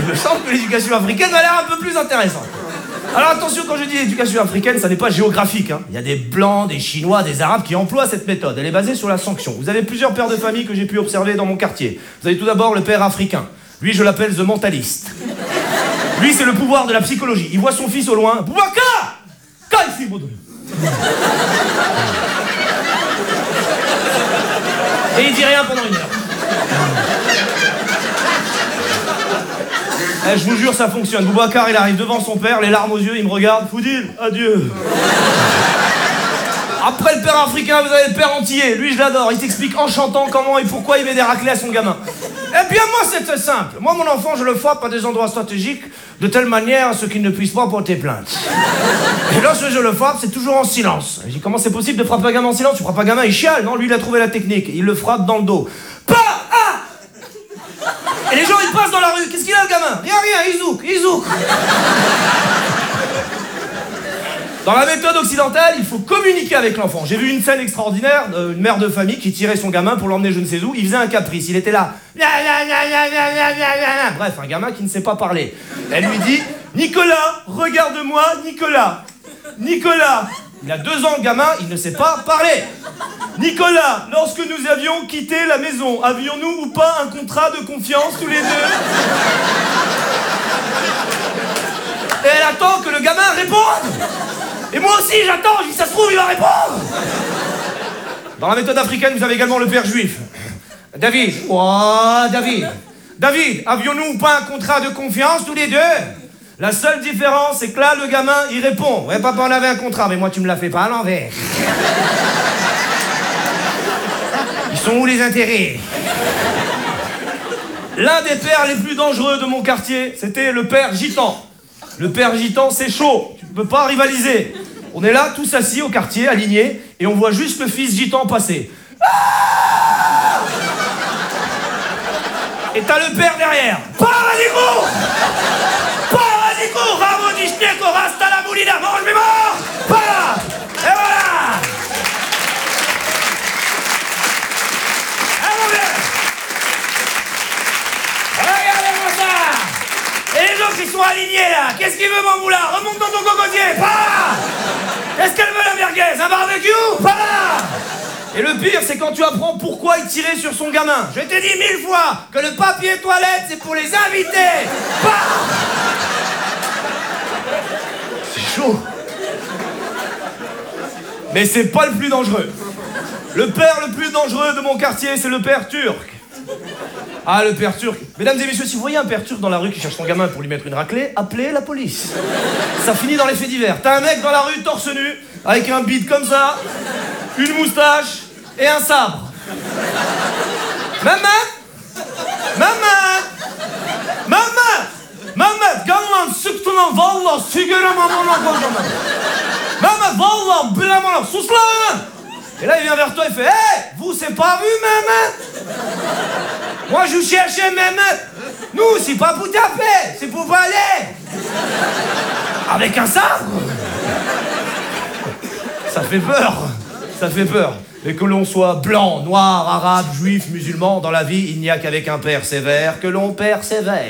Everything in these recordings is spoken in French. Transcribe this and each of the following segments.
Il me semble que l'éducation africaine a l'air un peu plus intéressante. Alors attention, quand je dis éducation africaine, ça n'est pas géographique. Hein. Il y a des Blancs, des Chinois, des Arabes qui emploient cette méthode. Elle est basée sur la sanction. Vous avez plusieurs pères de famille que j'ai pu observer dans mon quartier. Vous avez tout d'abord le père africain. Lui, je l'appelle The Mentalist. Lui, c'est le pouvoir de la psychologie. Il voit son fils au loin. Boubacar! Kaifi Boudou. Et il dit rien pendant 1 heure. Eh, je vous jure, ça fonctionne. Boubacar, il arrive devant son père, les larmes aux yeux, il me regarde. Foudil, adieu. Après le père africain, vous avez le père antillais. Lui, je l'adore. Il t'explique en chantant comment et pourquoi il met des raclés à son gamin. Eh bien, moi, c'est simple. Moi, mon enfant, je le frappe à des endroits stratégiques de telle manière à ce qu'il ne puisse pas porter plainte. Et lorsque je le frappe, c'est toujours en silence. Je dis, comment c'est possible de frapper un gamin en silence? Tu frappes un gamin, il chiale. Non, lui, il a trouvé la technique. Il le frappe dans le dos. Et les gens, ils passent dans la rue. Qu'est-ce qu'il a, le gamin? Rien, il zouk. Dans la méthode occidentale, il faut communiquer avec l'enfant. J'ai vu une scène extraordinaire, une mère de famille qui tirait son gamin pour l'emmener je ne sais où. Il faisait un caprice, il était là. Bref, un gamin qui ne sait pas parler. Elle lui dit, Nicolas, regarde-moi, Nicolas. Nicolas. Il a 2 ans, le gamin, il ne sait pas parler. Nicolas, lorsque nous avions quitté la maison, avions-nous ou pas un contrat de confiance tous les deux? Et elle attend que le gamin réponde. Et moi aussi, j'attends, je dis, ça se trouve, il va répondre. Dans la méthode africaine, vous avez également le père juif. David, David, avions-nous ou pas un contrat de confiance tous les deux? La seule différence, c'est que là, le gamin, il répond. Ouais, papa, on avait un contrat, mais moi, tu me l'as fait pas à l'envers. Ils sont où les intérêts? L'un des pères les plus dangereux de mon quartier, c'était le père gitan. Le père gitan, c'est chaud. Tu ne peux pas rivaliser. On est là, tous assis au quartier, alignés, et on voit juste le fils gitan passer. Ah! Et t'as le père derrière. Paradiko! Paradiko! Ramo dishteko, rasta la moulina, mange mes morts! Voilà! Et voilà! Eh mon vieux! Regardez-moi ça! Et les gens qui sont alignés là, qu'est-ce qu'il veut mon moulin? Remonte dans ton cocotier! Pas là! Est-ce qu'elle veut la merguez? Un barbecue? Pas là! Et le pire, c'est quand tu apprends pourquoi il tirait sur son gamin. Je t'ai dit 1000 fois que le papier toilette, c'est pour les invités. Bah! C'est chaud. Mais c'est pas le plus dangereux. Le père le plus dangereux de mon quartier, c'est le père turc. Ah, le père turc. Mesdames et messieurs, si vous voyez un père turc dans la rue qui cherche son gamin pour lui mettre une raclée, appelez la police. Ça finit dans les faits divers. T'as un mec dans la rue, torse nu, avec un bide comme ça, une moustache et un sabre. Maman, galan sıktın valla sigara mamana kocaman. Maman, valla bilemana, sus lan. Et là il vient vers toi, il fait, hey, vous c'est pas vu maman? Moi je cherchais maman. Nous c'est pas pour taper, c'est pour parler. Avec un sabre. Ça fait peur. Ça fait peur. Et que l'on soit blanc, noir, arabe, juif, musulman, dans la vie, il n'y a qu'avec un père sévère que l'on persévère.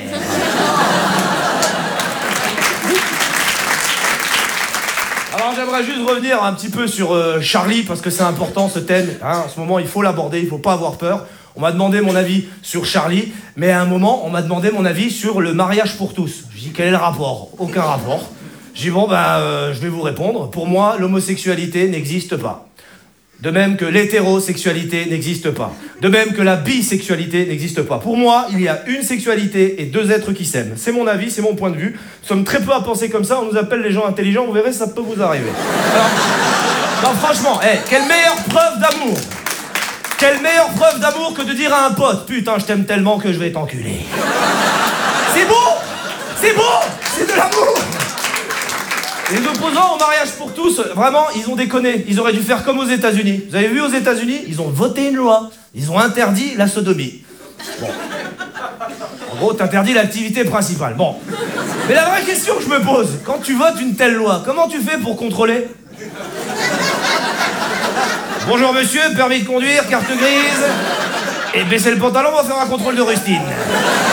Alors j'aimerais juste revenir un petit peu sur Charlie, parce que c'est important ce thème. Hein, en ce moment, il faut l'aborder, il ne faut pas avoir peur. On m'a demandé mon avis sur Charlie, mais à un moment, on m'a demandé mon avis sur le mariage pour tous. Je dis, quel est le rapport? Aucun rapport. J'ai dit, bon, je vais vous répondre. Pour moi, l'homosexualité n'existe pas. De même que l'hétérosexualité n'existe pas. De même que la bisexualité n'existe pas. Pour moi, il y a une sexualité et 2 êtres qui s'aiment. C'est mon avis, c'est mon point de vue. Nous sommes très peu à penser comme ça. On nous appelle les gens intelligents. Vous verrez, ça peut vous arriver. Alors, non, franchement, quelle meilleure preuve d'amour. Quelle meilleure preuve d'amour que de dire à un pote, putain, je t'aime tellement que je vais t'enculer. C'est beau. C'est beau. C'est de l'amour. Les opposants au mariage pour tous, vraiment, ils ont déconné. Ils auraient dû faire comme aux États-Unis. Vous avez vu aux États-Unis, ils ont voté une loi. Ils ont interdit la sodomie. Bon. En gros, t'interdis l'activité principale. Bon. Mais la vraie question que je me pose, quand tu votes une telle loi, comment tu fais pour contrôler? Bonjour monsieur, permis de conduire, carte grise. Et baissez le pantalon, on va faire un contrôle de rustine.